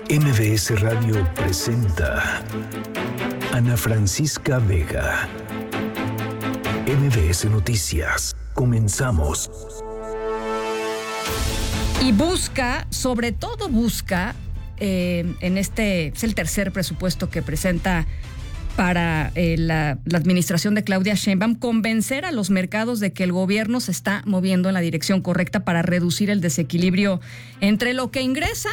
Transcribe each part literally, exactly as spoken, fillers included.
M V S Radio presenta Ana Francisca Vega. M V S Noticias. Comenzamos. Y busca, sobre todo busca, eh, en este, es el tercer presupuesto que presenta para eh, la, la administración de Claudia Sheinbaum, convencer a los mercados de que el gobierno se está moviendo en la dirección correcta para reducir el desequilibrio entre lo que ingresa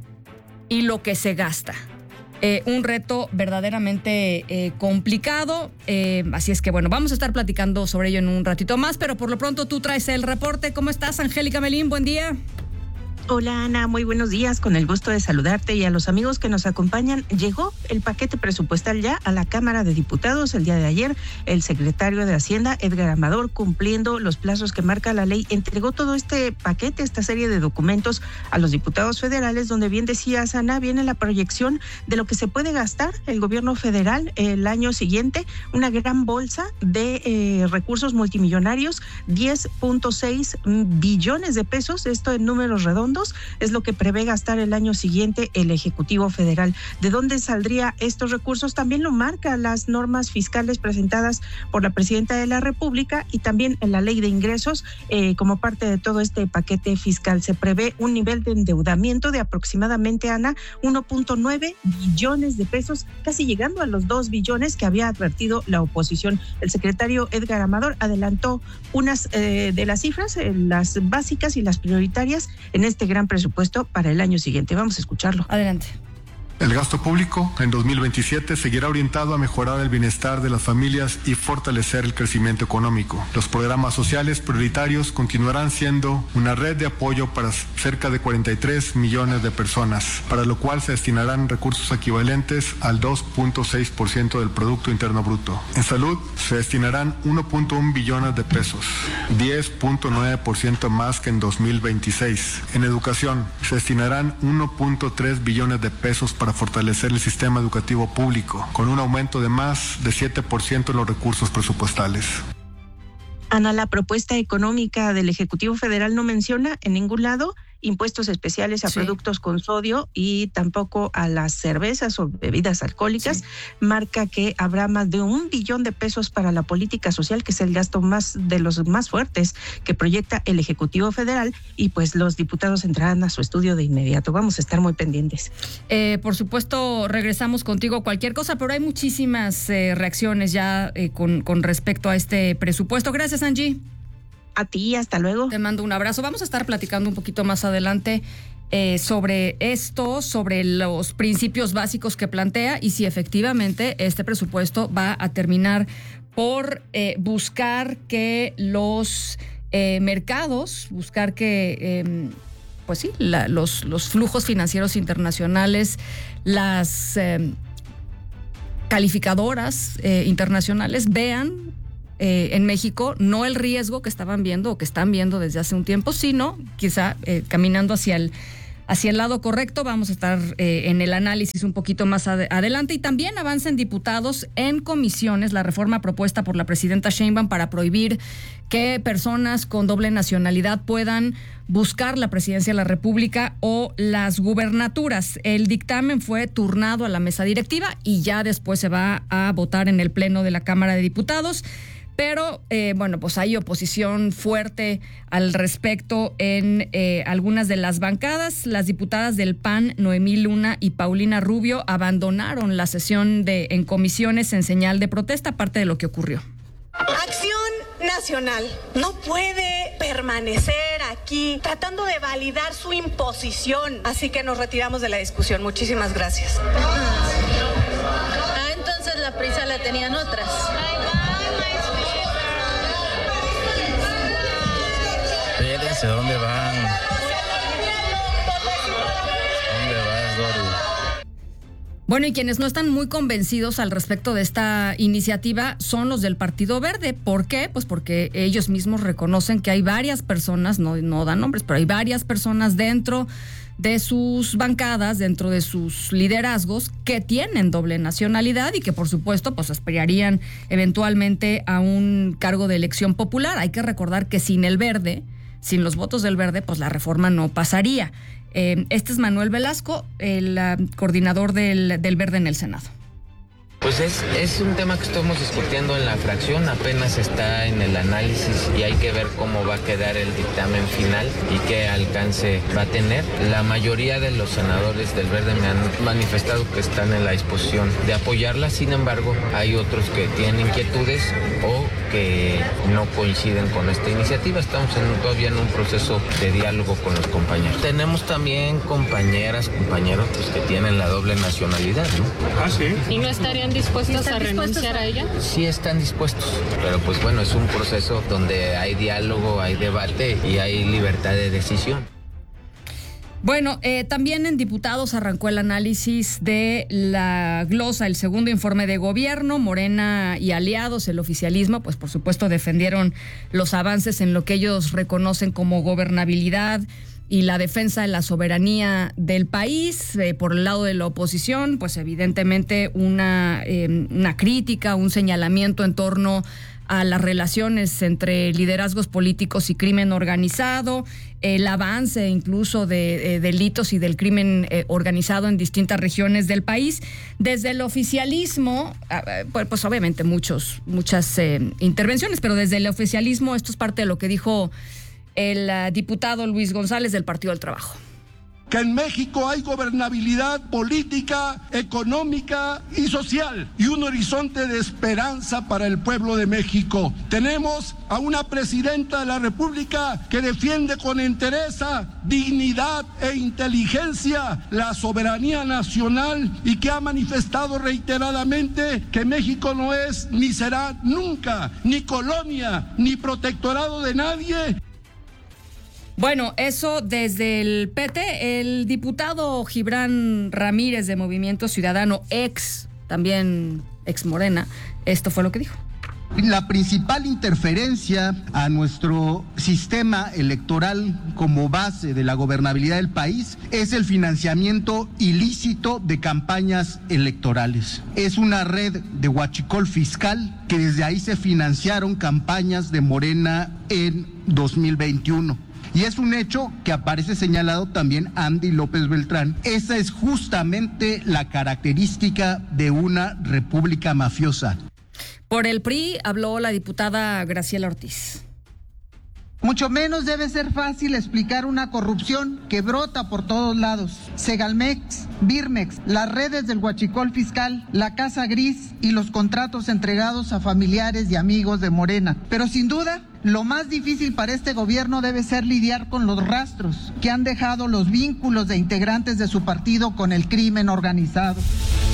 y lo que se gasta. Eh, un reto verdaderamente eh, complicado, eh, así es que bueno, vamos a estar platicando sobre ello en un ratito más, pero por lo pronto tú traes el reporte. ¿Cómo estás, Angélica Melín? Buen día. Hola Ana, muy buenos días, con el gusto de saludarte y a los amigos que nos acompañan. Llegó el paquete presupuestal ya a la Cámara de Diputados el día de ayer. El secretario de Hacienda, Edgar Amador, cumpliendo los plazos que marca la ley, entregó todo este paquete, esta serie de documentos a los diputados federales, donde bien decías, Ana, viene la proyección de lo que se puede gastar el gobierno federal el año siguiente, una gran bolsa de eh, recursos multimillonarios, diez punto seis billones de pesos, esto en números redondos, es lo que prevé gastar el año siguiente el Ejecutivo Federal. ¿De dónde saldría estos recursos? También lo marca las normas fiscales presentadas por la Presidenta de la República y también en la Ley de Ingresos. Eh, como parte de todo este paquete fiscal se prevé un nivel de endeudamiento de aproximadamente, Ana, uno punto nueve billones de pesos, casi llegando a los dos billones que había advertido la oposición. El secretario Edgar Amador adelantó unas eh, de las cifras, eh, las básicas y las prioritarias en este gran presupuesto para el año siguiente. Vamos a escucharlo. Adelante. El gasto público en dos mil veintisiete seguirá orientado a mejorar el bienestar de las familias y fortalecer el crecimiento económico. Los programas sociales prioritarios continuarán siendo una red de apoyo para cerca de cuarenta y tres millones de personas, para lo cual se destinarán recursos equivalentes al dos punto seis por ciento del Producto Interno Bruto. En salud se destinarán uno punto uno billones de pesos, diez punto nueve por ciento más que en dos mil veintiséis. En educación se destinarán uno punto tres billones de pesos para fortalecer el sistema educativo público, con un aumento de más de siete por ciento en los recursos presupuestales. Ana, la propuesta económica del Ejecutivo Federal no menciona en ningún lado impuestos especiales a sí. productos con sodio y tampoco a las cervezas o bebidas alcohólicas. Sí. Marca que habrá más de un billón de pesos para la política social, que es el gasto más de los más fuertes que proyecta el Ejecutivo Federal, y pues los diputados entrarán a su estudio de inmediato. Vamos a estar muy pendientes. Eh, por supuesto, regresamos contigo cualquier cosa, pero hay muchísimas eh, reacciones ya eh, con, con respecto a este presupuesto. Gracias, Angie. A ti, hasta luego. Te mando un abrazo. Vamos a estar platicando un poquito más adelante eh, sobre esto, sobre los principios básicos que plantea y si efectivamente este presupuesto va a terminar por eh, buscar que los eh, mercados, buscar que, eh, pues sí, la, los, los flujos financieros internacionales, las eh, calificadoras eh, internacionales vean Eh, en México no el riesgo que estaban viendo o que están viendo desde hace un tiempo, sino quizá eh, caminando hacia el, hacia el lado correcto. Vamos a estar eh, en el análisis un poquito más ad- adelante. Y también avanza en diputados en comisiones la reforma propuesta por la presidenta Sheinbaum para prohibir que personas con doble nacionalidad puedan buscar la presidencia de la República o las gubernaturas. El dictamen fue turnado a la mesa directiva y ya después se va a votar en el Pleno de la Cámara de Diputados. Pero, eh, bueno, pues hay oposición fuerte al respecto en eh, algunas de las bancadas. Las diputadas del P A N, Noemí Luna y Paulina Rubio, abandonaron la sesión de, en comisiones en señal de protesta, aparte de lo que ocurrió. Acción Nacional no puede permanecer aquí tratando de validar su imposición. Así que nos retiramos de la discusión. Muchísimas gracias. Ah, entonces la prisa la tenían otras. Espérense, ¿dónde van? ¿Dónde vas, Dori? Bueno, y quienes no están muy convencidos al respecto de esta iniciativa son los del Partido Verde. ¿Por qué? Pues porque ellos mismos reconocen que hay varias personas, no, no dan nombres, pero hay varias personas dentro de sus bancadas, dentro de sus liderazgos, que tienen doble nacionalidad y que por supuesto pues aspirarían eventualmente a un cargo de elección popular. Hay que recordar que sin el Verde, sin los votos del Verde, pues la reforma no pasaría. Eh, este es Manuel Velasco, el uh, coordinador del, del Verde en el Senado. Pues es, es un tema que estamos discutiendo en la fracción, apenas está en el análisis y hay que ver cómo va a quedar el dictamen final y qué alcance va a tener. La mayoría de los senadores del Verde me han manifestado que están en la disposición de apoyarla, sin embargo, hay otros que tienen inquietudes o que no coinciden con esta iniciativa. Estamos en, todavía en un proceso de diálogo con los compañeros. Tenemos también compañeras, compañeros pues, que tienen la doble nacionalidad, ¿no? Ah, sí. ¿Y no estarían dispuestos a renunciar a ella? Sí están dispuestos, pero pues bueno, es un proceso donde hay diálogo, hay debate y hay libertad de decisión. Bueno, eh, también en diputados arrancó el análisis de la glosa, el segundo informe de gobierno. Morena y aliados, el oficialismo, pues por supuesto defendieron los avances en lo que ellos reconocen como gobernabilidad y la defensa de la soberanía del país. Eh, por el lado de la oposición, pues evidentemente una, eh, una crítica, un señalamiento en torno a las relaciones entre liderazgos políticos y crimen organizado, el avance incluso de eh, delitos y del crimen eh, organizado en distintas regiones del país. Desde el oficialismo, eh, pues, pues obviamente muchos, muchas eh, intervenciones, pero desde el oficialismo esto es parte de lo que dijo el uh, diputado Luis González del Partido del Trabajo. Que en México hay gobernabilidad política, económica y social y un horizonte de esperanza para el pueblo de México. Tenemos a una presidenta de la República que defiende con entereza, dignidad e inteligencia la soberanía nacional y que ha manifestado reiteradamente que México no es ni será nunca ni colonia ni protectorado de nadie. Bueno, eso desde el P T, el diputado Gibran Ramírez de Movimiento Ciudadano, ex, también ex Morena, esto fue lo que dijo. La principal interferencia a nuestro sistema electoral como base de la gobernabilidad del país es el financiamiento ilícito de campañas electorales. Es una red de huachicol fiscal que desde ahí se financiaron campañas de Morena en dos mil veintiuno. Y es un hecho que aparece señalado también Andy López Beltrán. Esa es justamente la característica de una república mafiosa. Por el P R I habló la diputada Graciela Ortiz. Mucho menos debe ser fácil explicar una corrupción que brota por todos lados. Segalmex, Birmex, las redes del huachicol fiscal, la Casa Gris y los contratos entregados a familiares y amigos de Morena. Pero sin duda, lo más difícil para este gobierno debe ser lidiar con los rastros que han dejado los vínculos de integrantes de su partido con el crimen organizado.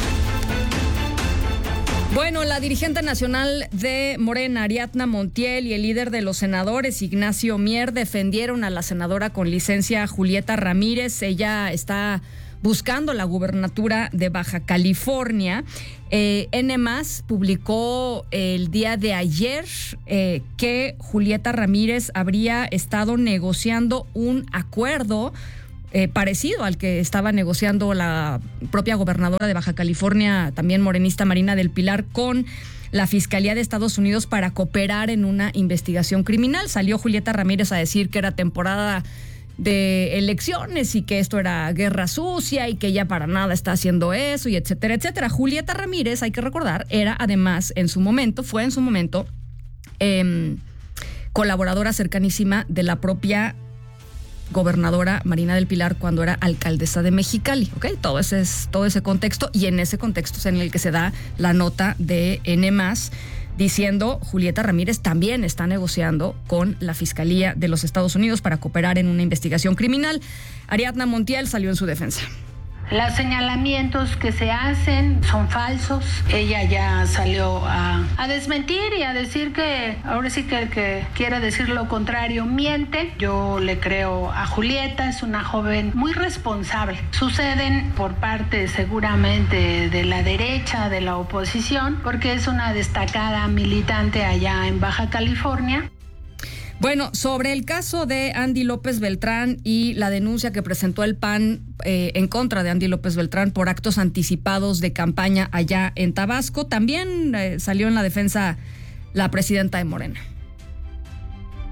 Bueno, la dirigente nacional de Morena, Ariadna Montiel, y el líder de los senadores, Ignacio Mier, defendieron a la senadora con licencia Julieta Ramírez. Ella está buscando la gubernatura de Baja California. Eh, N más publicó el día de ayer eh, que Julieta Ramírez habría estado negociando un acuerdo Eh, parecido al que estaba negociando la propia gobernadora de Baja California, también morenista, Marina del Pilar, con la Fiscalía de Estados Unidos para cooperar en una investigación criminal. Salió Julieta Ramírez a decir que era temporada de elecciones y que esto era guerra sucia y que ella para nada está haciendo eso, y etcétera, etcétera. Julieta Ramírez, hay que recordar, era además en su momento, fue en su momento eh, colaboradora cercanísima de la propia gobernadora Marina del Pilar cuando era alcaldesa de Mexicali, ¿ok? Todo ese es todo ese contexto, y en ese contexto es en el que se da la nota de N más diciendo Julieta Ramírez también está negociando con la Fiscalía de los Estados Unidos para cooperar en una investigación criminal. Ariadna Montiel salió en su defensa. Los señalamientos que se hacen son falsos. Ella ya salió a, a desmentir y a decir que, ahora sí que el que quiera decir lo contrario miente. Yo le creo a Julieta, es una joven muy responsable. Suceden por parte seguramente de la derecha, de la oposición, porque es una destacada militante allá en Baja California. Bueno, sobre el caso de Andy López Beltrán y la denuncia que presentó el P A N eh, en contra de Andy López Beltrán por actos anticipados de campaña allá en Tabasco, también eh, salió en la defensa la presidenta de Morena.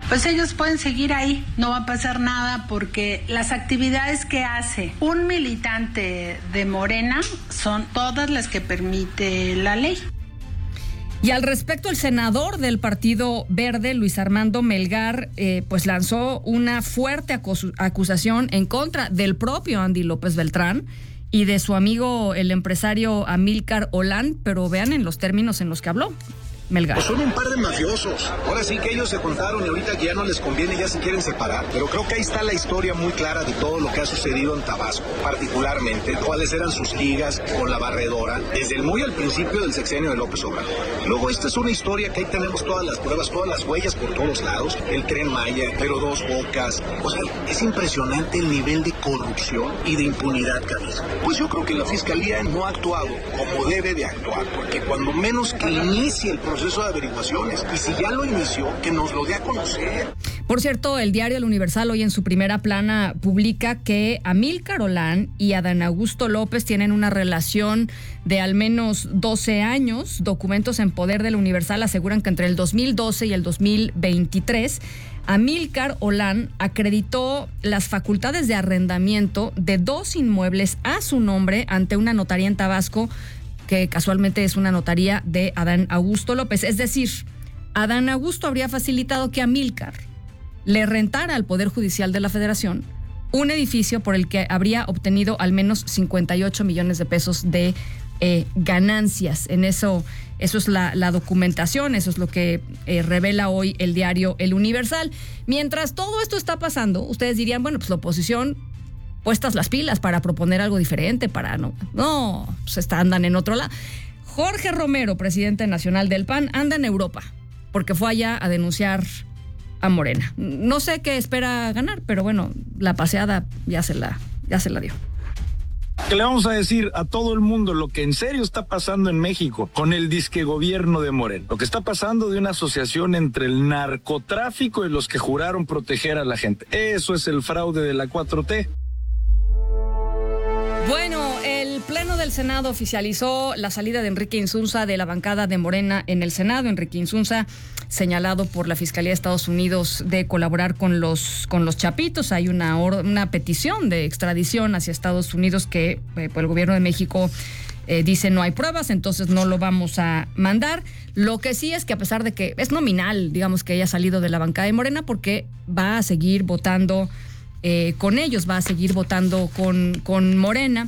Pues ellos pueden seguir ahí, no va a pasar nada porque las actividades que hace un militante de Morena son todas las que permite la ley. Y al respecto, el senador del Partido Verde, Luis Armando Melgar, eh, pues lanzó una fuerte acus- acusación en contra del propio Andy López Beltrán y de su amigo el empresario Amílcar Olán, pero vean en los términos en los que habló Melgar. Pues son un par de mafiosos. Ahora sí que ellos se contaron y ahorita que ya no les conviene, ya se quieren separar. Pero creo que ahí está la historia muy clara de todo lo que ha sucedido en Tabasco, particularmente cuáles eran sus ligas con la barredora, desde el muy al principio del sexenio de López Obrador. Luego esta es una historia que ahí tenemos todas las pruebas, todas las huellas por todos lados, el Tren Maya, pero Dos Bocas. O sea, es impresionante el nivel de corrupción y de impunidad que ha habido. Pues yo creo que la Fiscalía no ha actuado como debe de actuar, porque cuando menos que inicie el proceso proceso de averiguaciones, y si ya lo inició, que nos lo dé a conocer. Por cierto, el diario El Universal hoy en su primera plana publica que Amílcar Olán y Adán Augusto López tienen una relación de al menos doce años. Documentos en poder del Universal aseguran que entre el dos mil doce y el dos mil veintitrés Amílcar Olán acreditó las facultades de arrendamiento de dos inmuebles a su nombre ante una notaría en Tabasco, que casualmente es una notaría de Adán Augusto López. Es decir, Adán Augusto habría facilitado que Amílcar le rentara al Poder Judicial de la Federación un edificio por el que habría obtenido al menos cincuenta y ocho millones de pesos de eh, ganancias. En eso, eso es la, la documentación, eso es lo que eh, revela hoy el diario El Universal. Mientras todo esto está pasando, ustedes dirían, bueno, pues la oposición puestas las pilas para proponer algo diferente, para no, no, pues está, andan en otro lado. Jorge Romero, presidente nacional del P A N, anda en Europa, porque fue allá a denunciar a Morena. No sé qué espera ganar, pero bueno, la paseada ya se la, ya se la dio. Que le vamos a decir a todo el mundo lo que en serio está pasando en México con el disque gobierno de Morena. Lo que está pasando de una asociación entre el narcotráfico y los que juraron proteger a la gente. Eso es el fraude de la cuatro T. Bueno, el Pleno del Senado oficializó la salida de Enrique Insunza de la bancada de Morena en el Senado. Enrique Insunza, señalado por la Fiscalía de Estados Unidos de colaborar con los con los Chapitos. Hay una, or, una petición de extradición hacia Estados Unidos que eh, pues el gobierno de México eh, dice no hay pruebas, entonces no lo vamos a mandar. Lo que sí es que a pesar de que es nominal, digamos, que haya salido de la bancada de Morena, porque va a seguir votando Eh, con ellos, va a seguir votando con, con Morena,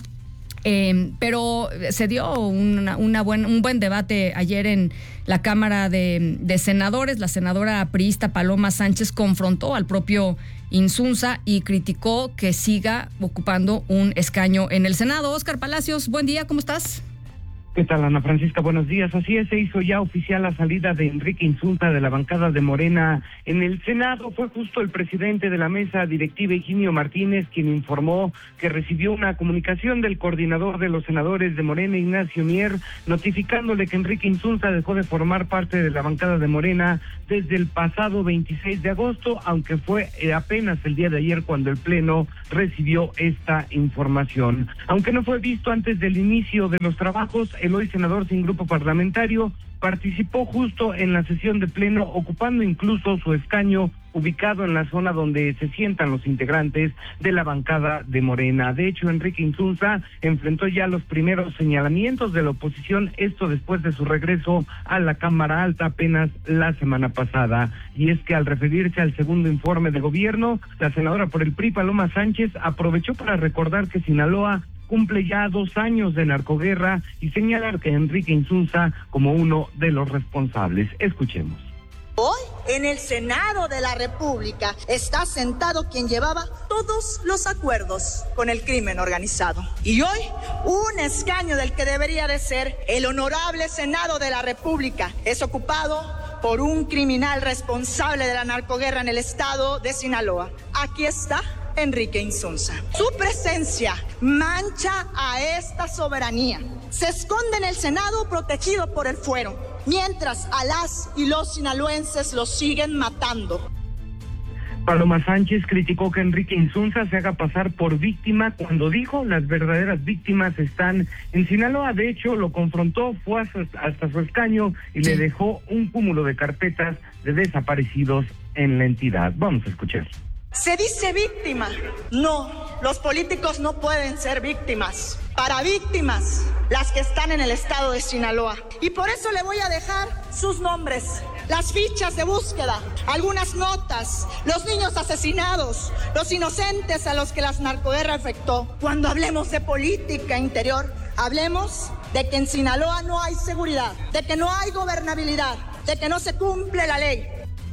eh, pero se dio una, una buen, un buen debate ayer en la Cámara de, de Senadores. La senadora priista Paloma Sánchez confrontó al propio Insunza y criticó que siga ocupando un escaño en el Senado. Óscar Palacios, buen día, ¿cómo estás? ¿Qué tal, Ana Francisca? Buenos días. Así es, se hizo ya oficial la salida de Enrique Insunza de la bancada de Morena en el Senado. Fue justo el presidente de la mesa directiva, Higinio Martínez, quien informó que recibió una comunicación del coordinador de los senadores de Morena, Ignacio Mier, notificándole que Enrique Insunza dejó de formar parte de la bancada de Morena desde el pasado veintiséis de agosto, aunque fue apenas el día de ayer cuando el Pleno recibió esta información. Aunque no fue visto antes del inicio de los trabajos, el hoy senador sin grupo parlamentario participó justo en la sesión de Pleno, ocupando incluso su escaño ubicado en la zona donde se sientan los integrantes de la bancada de Morena. De hecho, Enrique Insunza enfrentó ya los primeros señalamientos de la oposición, esto después de su regreso a la Cámara Alta apenas la semana pasada. Y es que al referirse al segundo informe de gobierno, la senadora por el P R I, Paloma Sánchez, aprovechó para recordar que Sinaloa cumple ya dos años de narcoguerra y señalar que Enrique Insunza como uno de los responsables. Escuchemos. Hoy, en el Senado de la República, está sentado quien llevaba todos los acuerdos con el crimen organizado. Y hoy, un escaño del que debería de ser el honorable Senado de la República es ocupado por un criminal responsable de la narcoguerra en el estado de Sinaloa. Aquí está Enrique Insunza. Su presencia mancha a esta soberanía. Se esconde en el Senado protegido por el fuero, mientras a las y los sinaloenses los siguen matando. Paloma Sánchez criticó que Enrique Insunza se haga pasar por víctima cuando dijo las verdaderas víctimas están en Sinaloa. De hecho, lo confrontó, fue hasta, hasta su escaño y sí. le dejó un cúmulo de carpetas de desaparecidos en la entidad. Vamos a escuchar. Se dice víctima. No, los políticos no pueden ser víctimas. Para víctimas, las que están en el estado de Sinaloa. Y por eso le voy a dejar sus nombres, las fichas de búsqueda, algunas notas, los niños asesinados, los inocentes a los que la narcoguerra afectó. Cuando hablemos de política interior, hablemos de que en Sinaloa no hay seguridad, de que no hay gobernabilidad, de que no se cumple la ley.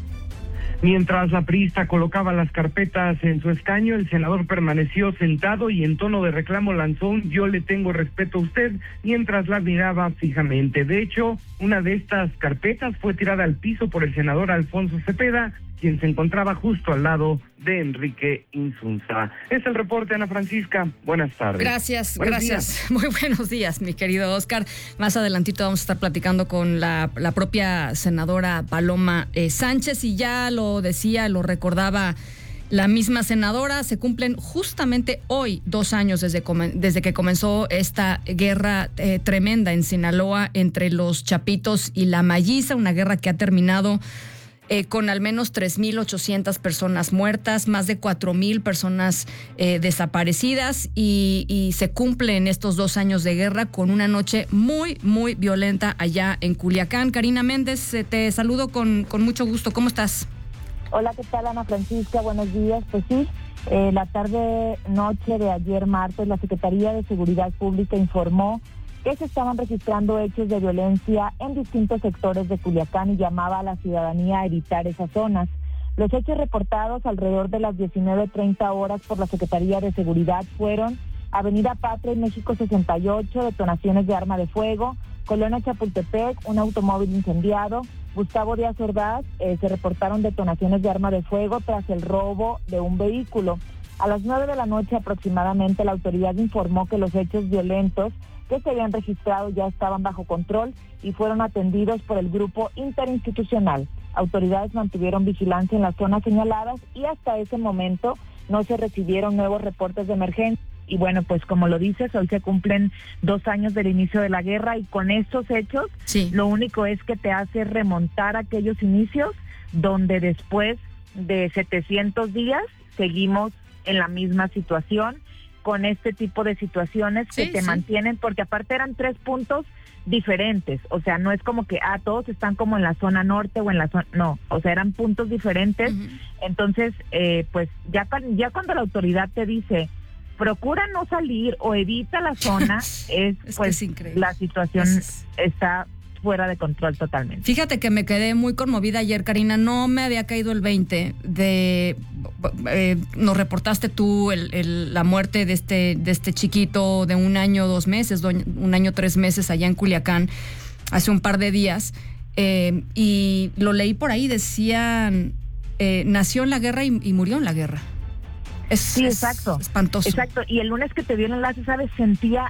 Mientras la priista colocaba las carpetas en su escaño, el senador permaneció sentado y en tono de reclamo lanzó un "yo le tengo respeto a usted", mientras la miraba fijamente. De hecho, una de estas carpetas fue tirada al piso por el senador Alfonso Cepeda, quien se encontraba justo al lado de Enrique Insunza. Es el reporte, Ana Francisca. Buenas tardes. Gracias, Buenos gracias. días. Muy buenos días, mi querido Oscar. Más adelantito vamos a estar platicando con la, la propia senadora Paloma eh, Sánchez, y ya lo decía, lo recordaba la misma senadora. Se cumplen justamente hoy dos años desde, desde que comenzó esta guerra eh, tremenda en Sinaloa entre los Chapitos y la Malliza, una guerra que ha terminado Eh, con al menos tres mil ochocientas personas muertas, más de cuatro mil personas eh, desaparecidas, y, y se cumplen estos dos años de guerra con una noche muy, muy violenta allá en Culiacán. Karina Méndez, eh, te saludo con, con mucho gusto. ¿Cómo estás? Hola, ¿qué tal, Ana Francisca? Buenos días. Pues sí, eh, la tarde-noche de ayer martes, la Secretaría de Seguridad Pública informó que se estaban registrando hechos de violencia en distintos sectores de Culiacán y llamaba a la ciudadanía a evitar esas zonas. Los hechos reportados alrededor de las diecinueve treinta horas por la Secretaría de Seguridad fueron Avenida Patria y México sesenta y ocho, detonaciones de arma de fuego, Colonia Chapultepec, un automóvil incendiado, Gustavo Díaz Ordaz, eh, se reportaron detonaciones de arma de fuego tras el robo de un vehículo. A las nueve de la noche aproximadamente, la autoridad informó que los hechos violentos que se habían registrado ya estaban bajo control y fueron atendidos por el grupo interinstitucional. Autoridades mantuvieron vigilancia en las zonas señaladas y hasta ese momento no se recibieron nuevos reportes de emergencia. Y bueno, pues como lo dices, hoy se cumplen dos años del inicio de la guerra, y con estos hechos, sí, lo único es que te hace remontar aquellos inicios donde después de setecientos días seguimos en la misma situación, con este tipo de situaciones que sí, te sí. mantienen, porque aparte eran tres puntos diferentes, o sea, no es como que, ah, todos están como en la zona norte o en la zona, no, o sea, eran puntos diferentes. Uh-huh. Entonces, eh, pues ya, ya cuando la autoridad te dice, procura no salir o evita la zona, es, es pues es la situación es... está fuera de control totalmente. Fíjate que me quedé muy conmovida ayer, Karina, no me había caído el veinte de, eh, nos reportaste tú el, el, la muerte de este, de este chiquito de un año, dos meses, do, un año, tres meses allá en Culiacán, hace un par de días, eh, y lo leí por ahí, decían, eh, nació en la guerra y, y murió en la guerra. Es, sí, es exacto. Espantoso. Exacto, y el lunes que te dio el enlace, ¿sabes? Sentía...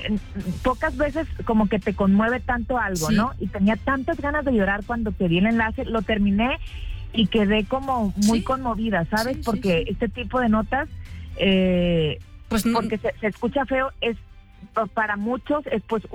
pocas veces como que te conmueve tanto algo, sí, ¿no? Y tenía tantas ganas de llorar cuando te di el enlace, lo terminé y quedé como muy sí. conmovida, ¿sabes? Sí, porque sí, sí. este tipo de notas, eh, pues no, porque se, se escucha feo, es para muchos es pues